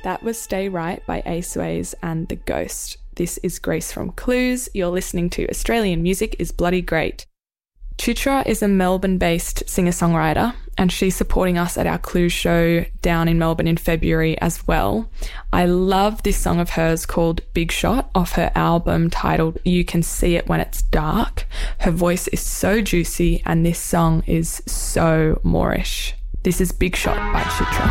That was Stay Right by Aceways and The Ghost. This is Grace from Clues. You're listening to Australian Music is Bloody Great. Chitra is a Melbourne-based singer-songwriter, and she's supporting us at our Clues show down in Melbourne in February as well. I love this song of hers called Big Shot off her album titled You Can See It When It's Dark. Her voice is so juicy and this song is so Moorish. This is Big Shot by Chitra.